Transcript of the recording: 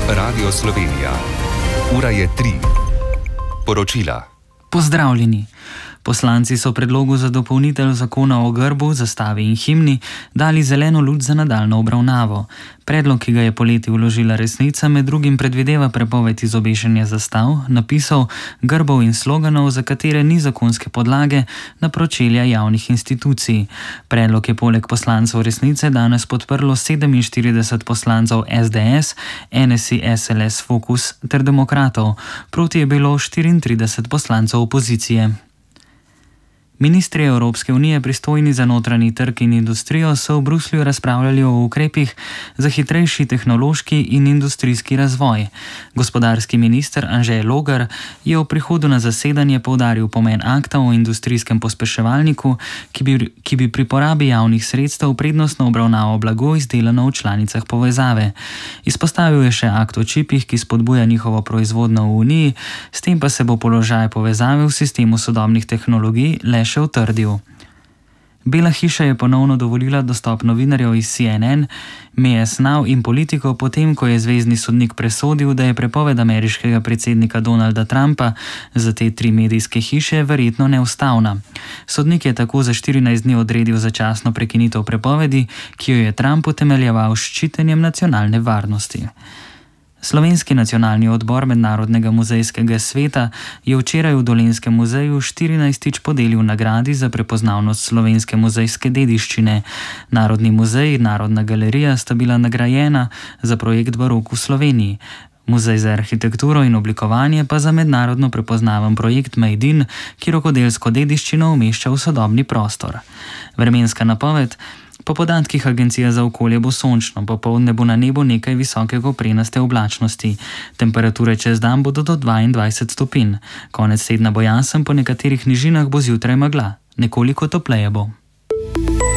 Radio Slovenija. Ura je 3. Poročila. Pozdravljeni. Poslanci so predlogu za dopolnitev zakona o grbu, zastavi in himni dali zeleno luč za nadaljnjo obravnavo. Predlog, ki ga je poleti vložila Resnica, med drugim predvideva prepoved izobešanja zastav, napisov, grbov in sloganov, za katere ni zakonske podlage, na pročelja javnih institucij. Predlog je poleg poslancev Resnice danes podprlo 47 poslancev SDS, NSI, SLS, Fokus ter Demokratov. Proti je bilo 34 poslancev opozicije. Ministri Evropske unije, pristojni za notranji trg in industrijo, so v Bruslju razpravljali o ukrepih za hitrejši tehnološki in industrijski razvoj. Gospodarski minister Anže Logar je v prihodu na zasedanje poudaril pomen akta o industrijskem pospeševalniku, ki bi pri porabi javnih sredstev prednostno obravnaval blago izdelano v članicah povezave. Izpostavil je še akt o čipih, ki spodbuja njihovo proizvodnjo v Uniji, s tem pa se bo položaj povezave v sistemu sodobnih tehnologij le še utrdil. Bela hiša je ponovno dovolila dostop novinarjev iz CNN, MS Now in Politico, potem ko je zvezni sodnik presodil, da je prepoved ameriškega predsednika Donalda Trumpa za te 3 medijske hiše verjetno neustavna. Sodnik je tako za 14 dni odredil začasno prekinitev prepovedi, ki jo je Trump utemeljeval s ščitenjem nacionalne varnosti. Slovenski nacionalni odbor Mednarodnega muzejskega sveta je včeraj v Dolenjskem muzeju 14. podelil nagradi za prepoznavnost slovenske muzejske dediščine. Narodni muzej in Narodna galerija sta bila nagrajena za projekt Barok v Sloveniji. Muzej za arhitekturo in oblikovanje pa za mednarodno prepoznaven projekt Made in, ki rokodelsko dediščino umešča v sodobni prostor. Vremenska napoved. Po podatkih Agencije za okolje bo sončno, popoldne bo na nebu nekaj visoke koprenaste oblačnosti. Temperature čez dan bodo do 22 stopinj. Konec tedna bo jasen, po nekaterih nižinah bo zjutraj megla. Nekoliko topleje bo.